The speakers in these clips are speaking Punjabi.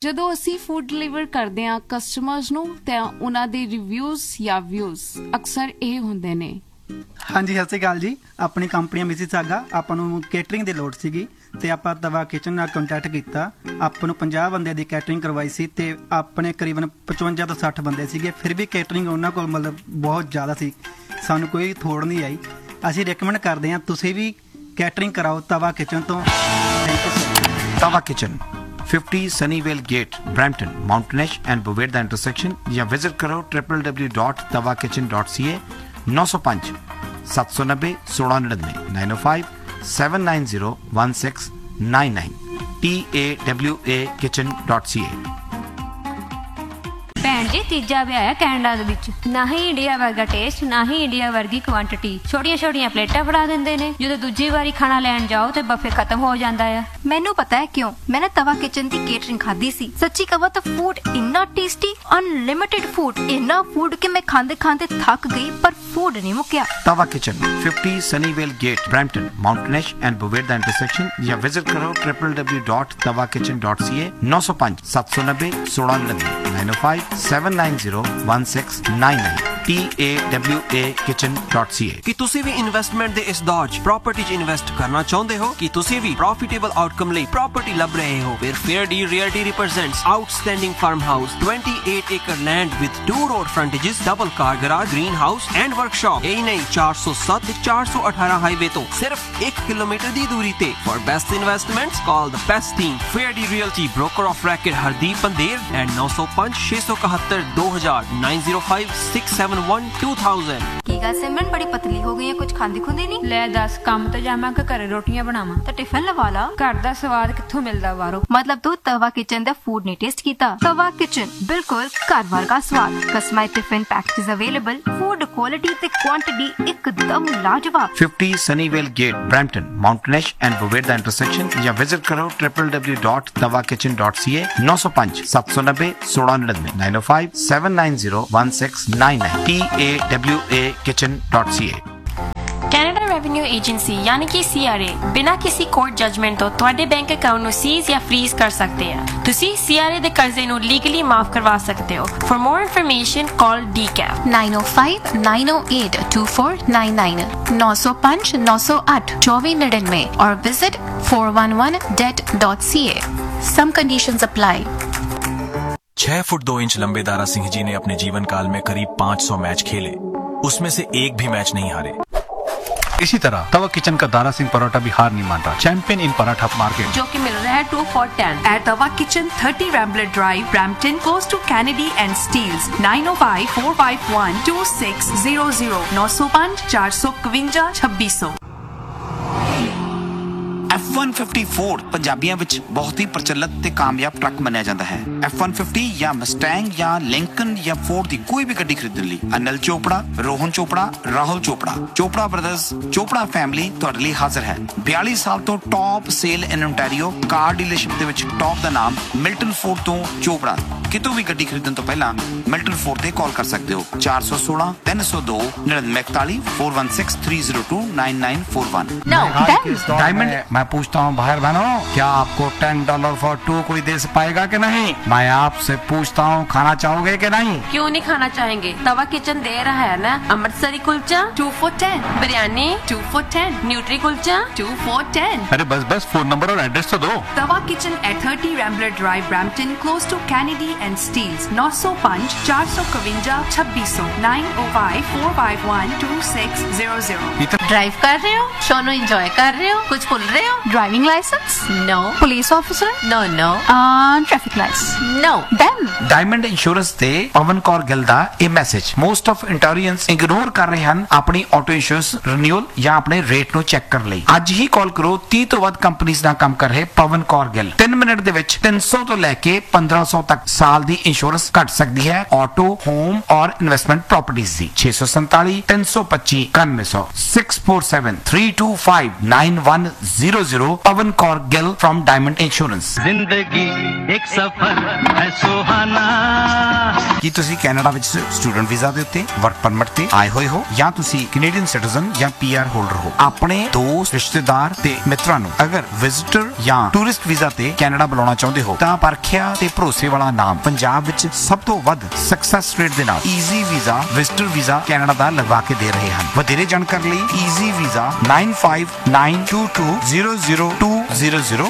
ਜਦੋਂ ਅਸੀਂ ਫੂਡ ਡਿਲੀਵਰ ਕਰਦੇ ਹਾਂ ਕਸਟਮਰਸ ਨੂੰ ਤਾਂ ਉਹਨਾਂ ਦੇ ਰਿਵਿਊਜ਼ ਜਾਂ ਵਿਊਜ਼ ਅਕਸਰ ਇਹ ਹੁੰਦੇ ਨੇ। ਹਾਂਜੀ, ਸਤਿ ਸ਼੍ਰੀ ਅਕਾਲ ਜੀ। ਆਪਣੀ ਕੰਪਨੀ ਮਿਸੀਸਾਗਾ, ਆਪਾਂ ਨੂੰ ਕੇਟਰਿੰਗ ਦੀ ਲੋੜ ਸੀਗੀ ਤੇ ਆਪਾਂ ਤਵਾ ਕਿਚਨ ਨਾਲ ਕੰਟੈਕਟ ਕੀਤਾ। ਆਪਾਂ ਨੂੰ 50 ਬੰਦਿਆਂ ਦੀ ਕੇਟਰਿੰਗ ਕਰਵਾਈ ਸੀ ਤੇ ਆਪਣੇ ਕਰੀਬਨ 55 ਤੋਂ 60 ਬੰਦੇ ਸੀਗੇ। ਫਿਰ ਵੀ ਕੇਟਰਿੰਗ ਉਹਨਾਂ ਕੋਲ ਮਤਲਬ ਬਹੁਤ ਜ਼ਿਆਦਾ ਸੀ, ਸਾਨੂੰ ਕੋਈ ਥੋੜ ਨਹੀਂ ਆਈ। ਅਸੀਂ ਰეკਮੈਂਡ ਕਰਦੇ ਹਾਂ ਤੁਸੀਂ ਵੀ ਕੇਟਰਿੰਗ ਕਰਾਓ ਤਵਾ ਕਿਚਨ ਤੋਂ। Thank you sir. ਤਵਾ kitchen 50 Sunnyvale Gate, Brampton, Mountainish and Boveda intersection ਜਾਂ ਵਿਜ਼ਿਟ ਕਰੋ www.tawakitchen.ca 905 790 1699 905 790 1699 tawakitchen.ca। ਭੈਣ ਜੀ ਤੀਜਾ ਵਿਆਹ ਹੈ ਕੈਨੇਡਾ ਦੇ ਵਿੱਚ, ਨਾ ਹੀ ਇੰਡੀਆ ਵਰਗਾ ਟੇਸਟ ਨਾ ਹੀ ਇੰਡੀਆ ਵਰਗੀ ਕੁਆਂਟੀਟੀ। ਛੋਟੀਆਂ ਛੋਟੀਆਂ ਪਲੇਟਾਂ ਫੜਾ ਦਿੰਦੇ ਨੇ, ਜਦੋਂ ਦੂਜੀ ਵਾਰੀ ਖਾਣਾ ਲੈਣ ਜਾਓ ਤੇ ਬਫੇ ਖਤਮ ਹੋ ਜਾਂਦਾ ਆ। ਮੈਨੂੰ ਪਤਾ ਹੈ ਕਿਉਂ। ਮੈंने तवा किचन ਦੀ ਕੇਟਰਿੰਗ ਖਾਧੀ ਸੀ। ਸੱਚੀ ਕਹਾਂ ਤਾਂ ਫੂਡ ਇੰਨਾ ਟੇਸਟੀ, ਅਨਲਿਮਿਟਿਡ ਫੂਡ, ਇੰਨਾ ਫੂਡ ਕਿ ਮੈਂ ਖਾਂਦੇ ਖਾਂਦੇ ਥੱਕ ਗਈ ਪਰ ਫੂਡ ਨਹੀਂ ਮੁੱਕਿਆ। ਤਵਾ kitchen 50 Sunnyvale Gate, Brampton, Mountainish and Boveda intersection ਜਾਂ ਵਿਜ਼ਿਟ ਕਰੋ www.tawakitchen.ca 905 790 1699 905 790 1699 tawakitchen.ca। ਕਿ ਤੁਸੀਂ ਵੀ ਇਨਵੈਸਟਮੈਂਟ ਦੇ ਇਸ ਦੌਰ 'ਚ ਪ੍ਰਾਪਰਟੀ 'ਚ ਇਨਵੈਸਟ ਕਰਨਾ ਚਾਹੁੰਦੇ ਹੋ, ਕਿ ਤੁਸੀਂ ਵੀ ਪ੍ਰੋਫਿਟੇਬਲ ਆਊਟਕਮ ਲਈ ਪ੍ਰਾਪਰਟੀ ਲੱਭ ਰਹੇ ਹੋ, ਫਿਰ fair deal realty ਰਿਪਰੈਜ਼ੈਂਟਸ outstanding farm house 28 acre land with 2 road frontages, double car garage, greenhouse and workshop। ਇਹ ਨਹੀਂ 407 ਤੇ 418 ਹਾਈਵੇ ਤੋਂ ਸਿਰਫ 1 ਕਿਲੋਮੀਟਰ ਦੀ ਦੂਰੀ ਤੇ। For best investments call the best team, Fair Deal Realty, broker of record Hardeep Pandher and 905 671 2000 905 671 2000। ਕੀ ਗੱਲ ਸਿਮਰਨ ਬੜੀ ਪਤਲੀ ਹੋ ਗਈ ਹੈ, ਕੁਝ ਖਾਂਦੀ ਖੁੰਦੀ ਨਹੀਂ? ਲੈ ਦੱਸ, ਕੰਮ ਤੇ ਜਾਵਾਂ ਕਿ ਘਰੇ ਰੋਟੀਆਂ ਬਣਾਵਾਂ? ਤਾਂ ਟਿਫਨ ਲਵਾ ਲਾ। ਘਰ ਦਾ ਸਵਾਦ ਕਿੱਥੋਂ ਮਿਲਦਾ ਬਾਹਰੋਂ? ਮਤਲਬ ਤੂੰ ਤਵਾ ਕਿਚਨ ਦਾ ਫੂਡ ਨਹੀਂ ਟੇਸਟ ਕੀਤਾ? ਤਵਾ ਕਿਚਨ ਬਿਲਕੁਲ ਘਰ ਵਰਗਾ ਸਵਾਦ। Customised tiffin packages available, food quality ਤੇ ਕੁਆਂਟੀਟੀ ਇੱਕਦਮ ਲਾਜਵਾਬ। 50 Sunnyvale Gate, Brampton, Mountainish and Boveda intersection ਜਾਂ ਵਿਜ਼ਿਟ ਕਰੋ www.tawakitchen.ca 905 790 1699 905 790 1699 tawakitchen.ca। Canada revenue agency ਯਾਨੀ ਕਿ CRA ਬਿਨਾਂ ਕਿਸੇ ਕੋਰਟ ਜਜਮੈਂਟ ਤੋਂ ਤੁਹਾਡੇ ਬੈਂਕ ਅਕਾਊਂਟ ਨੂੰ ਸੀਜ਼ ਜਾਂ ਫ੍ਰੀਜ਼ ਕਰ ਸਕਦੇ ਆ। ਤੁਸੀਂ CRA ਦੇ ਕਰਜ਼ੇ ਨੂੰ ਲੀਗਲੀ ਮਾਫ ਕਰਵਾ ਸਕਦੇ ਹੋ। For more information call DCAF 905 908 2499 905 908 2499 और visit 411debt.ca। Some conditions apply। 6 foot 2 inch लंबे दारा सिंह जी ने अपने जीवन काल में करीब 500 मैच खेले, उसमें से एक भी मैच नहीं हारे। इसी तरह तवा किचन का दारा सिंह पराठा भी हार नहीं मानता। चैंपियन इन पराठा मार्केट जो कि मिल रहा है 2 for 10 at Tava Kitchen, 30 Rambler Drive, Brampton, close to Kennedy and Steeles। 905 451 2600 905 451 2600। F-150 ਪੰਜਾਬੀਆਂ ਵਿੱਚ ਬਹੁਤ ਹੀ ਪ੍ਰਚਲਿਤ ਤੇ ਕਾਮਯਾਬ ਟਰੱਕ ਮੰਨਿਆ ਜਾਂਦਾ ਹੈ। F-150 ਜਾਂ ਮਸਟੈਂਗ ਜਾਂ ਲਿੰਕਨ ਜਾਂ ਫੋਰਡ ਦੀ ਕੋਈ ਵੀ ਗੱਡੀ ਖਰੀਦਣ ਲਈ ਅਨਿਲ ਚੋਪੜਾ, ਰੋਹਨ ਚੋਪੜਾ, ਰਾਹੁਲ ਚੋਪੜਾ, ਚੋਪੜਾ ਬ੍ਰਦਰਜ਼, ਚੋਪੜਾ ਫੈਮਿਲੀ ਤੁਹਾਡੇ ਲਈ ਹਾਜ਼ਰ ਹੈ। 42 ਸਾਲ ਤੋਂ ਟੌਪ ਸੇਲ ਇਨ ਓਨਟਾਰੀਓ ਕਾਰ ਡੀਲਰਸ਼ਿਪ ਦੇ ਵਿੱਚ ਟੌਪ ਦਾ ਨਾਮ ਮਿਲਟਨ ਫੋਰਡ ਤੋਂ ਚੋਪੜਾ। ਕਿਤੋਂ ਵੀ ਗੱਡੀ ਖਰੀਦਣ ਤੋਂ ਪਹਿਲਾਂ ਮਿਲਟਨ ਫੋਰਡ ਤੇ ਕਾਲ ਕਰ ਸਕਦੇ ਹੋ 416 302 9941 416 302 9941। डायमंड मैं पूछता हूँ भाई बहनों, क्या आपको $10 फॉर 2 कोई दे पाएगा कि नहीं? मैं आपसे पूछता हूँ, खाना चाहोगे कि नहीं? क्यों नहीं खाना चाहेंगे? तवा किचन दे रहा है ना Amritsari kulcha 2 for 10, biryani 2 for 10, nutri kulcha 2 for 10। अरे बस फोन नंबर और एड्रेस तो दो। Tava Kitchen at 30 Rambler Drive, Brampton, close to Kennedy and Steeles। 905 451 2600 905 451 2600। Drive कर रहे हो, सोनो एंजॉय कर रहे हो, कुछ भूल रहे हो? Driving licence? No. Police officer? No no. Traffic licence? No. Then diamond insurance ਤੇ ਪਵਨ ਕੌਰ ਗਿੱਲ ਦਾ ਇਹ ਮੈਸੇਜ। ਮੋਸਟ ਆਫ ਇੰਟੋਰੀਅੰਸ ਇਗਨੋਰ ਕਰ ਰਹੇ ਹਨ ਆਪਣੀ ਆਟੋ ਇੰਸ਼ੋਰੈਂਸ ਰੀਨਿਊਅਲ ਜਾਂ ਆਪਣੇ ਰੇਟ ਨੂੰ ਚੈੱਕ ਕਰਨ ਲਈ। ਅੱਜ ਹੀ ਕਾਲ ਕਰੋ 30 ਤੋਂ ਵੱਧ ਕੰਪਨੀਆਂ ਨਾਲ ਕੰਮ ਕਰ ਰਹੇ ਪਵਨ ਕੌਰ ਗਿੱਲ। 3 ਮਿੰਟ ਦੇ ਵਿੱਚ 300 ਤੋਂ ਲੈ ਕੇ 1500 ਤੱਕ ਸਾਲ ਦੀ ਇੰਸ਼ੋਰੈਂਸ ਘੱਟ ਸਕਦੀ ਹੈ ਆਟੋ, ਹੋਮ ਔਰ investment properties the. 647 325 9100 647 325 9100 Pawan Kaur Gill from diamond insurance. जिंदगी एक सफर है सुहाना। ਕੀ ਤੁਸੀਂ ਕੈਨੇਡਾ ਵਿੱਚ ਸਟੂਡੈਂਟ ਵੀਜ਼ਾ ਦੇ ਉੱਤੇ ਵਰਕ ਪਰਮਿਟ ਤੇ ਆਏ ਹੋਏ ਹੋ ਜਾਂ ਤੁਸੀਂ ਕੈਨੇਡੀਅਨ ਸਿਟੀਜ਼ਨ ਜਾਂ ਪੀਆਰ ਹੋਲਡਰ ਹੋ? ਆਪਣੇ ਦੋਸਤ, ਰਿਸ਼ਤੇਦਾਰ ਤੇ ਮਿੱਤਰਾਂ ਨੂੰ ਅਗਰ ਵਿਜ਼ਿਟਰ ਜਾਂ ਟੂਰਿਸਟ ਵੀਜ਼ਾ ਤੇ ਕੈਨੇਡਾ ਬੁਲਾਉਣਾ ਚਾਹੁੰਦੇ ਹੋ ਤਾਂ ਪਰਖਿਆ ਤੇ ਭਰੋਸੇ ਵਾਲਾ ਨਾਮ ਪੰਜਾਬ ਵਿੱਚ ਸਭ ਤੋਂ ਵੱਧ ਸਕਸੈਸ ਰੇਟ ਦੇ ਨਾਲ easy visa visitor visa Canada ਦਾ ਲਗਵਾ ਕੇ ਦੇ ਰਹੇ ਹਨ। ਵਧੇਰੇ ਜਾਣਕਾਰੀ ਲਈ ਈਜ਼ੀ ਵੀਜ਼ਾ 9592200200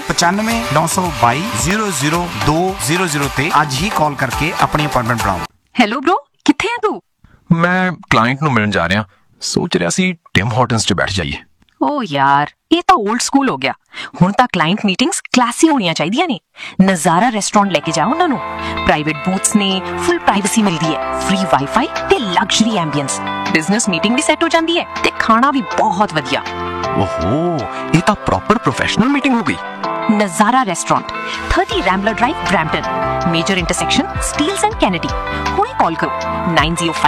9592200200 ਤੇ ਅੱਜ ਹੀ ਕਾਲ ਕਰਕੇ ਆਪਣੀ ਅਪਾਇੰਟਮੈਂਟ ਬਣਾਓ। ਹੈਲੋ ਬ్రో, ਕਿੱਥੇ ਆ ਤੂੰ? ਮੈਂ ਕਲਾਇੰਟ ਨੂੰ ਮਿਲਣ ਜਾ ਰਿਹਾ, ਸੋਚ ਰਿਹਾ ਸੀ ਟਿਮ ਹਾਰਟਨਸ 'ਚ ਬੈਠ ਜਾਈਏ। ਓ ਯਾਰ, ਇਹ ਤਾਂ 올ਡ ਸਕੂਲ ਹੋ ਗਿਆ। ਹੁਣ ਤਾਂ ਕਲਾਇੰਟ ਮੀਟਿੰਗਸ ਕਲਾਸੀ ਹੋਣੀਆਂ ਚਾਹੀਦੀਆਂ ਨੇ। ਨਜ਼ਾਰਾ ਰੈਸਟੋਰੈਂਟ ਲੈ ਕੇ ਜਾਓ ਉਹਨਾਂ ਨੂੰ। ਪ੍ਰਾਈਵੇਟ ਬੂਥਸ ਨੇ, ਫੁੱਲ ਪ੍ਰਾਈਵੇਸੀ ਮਿਲਦੀ ਹੈ, ਫ੍ਰੀ ਵਾਈਫਾਈ ਤੇ ਲਗਜ਼ਰੀ ਐਂਬੀਐਂਸ। ਬਿਜ਼ਨਸ ਮੀਟਿੰਗ ਵੀ ਸੈੱਟ ਹੋ ਜਾਂਦੀ ਹੈ ਤੇ ਖਾਣਾ ਵੀ ਬਹੁਤ ਵਧੀਆ। ਓਹੋ, ਇਹ ਤਾਂ ਪ੍ਰੋਪਰ ਪ੍ਰੋਫੈਸ਼ਨਲ ਮੀਟਿੰਗ ਹੋ ਗਈ। ਨਜ਼ਾਰਾ restaurant, 30 ਰੈਂਬਲਰ drive, Brampton, major intersection Steeles and Kennedy. ਹੁਣੇ ਕਾਲ ਕਰੋ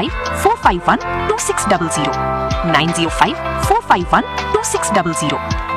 9054512600 9054512600।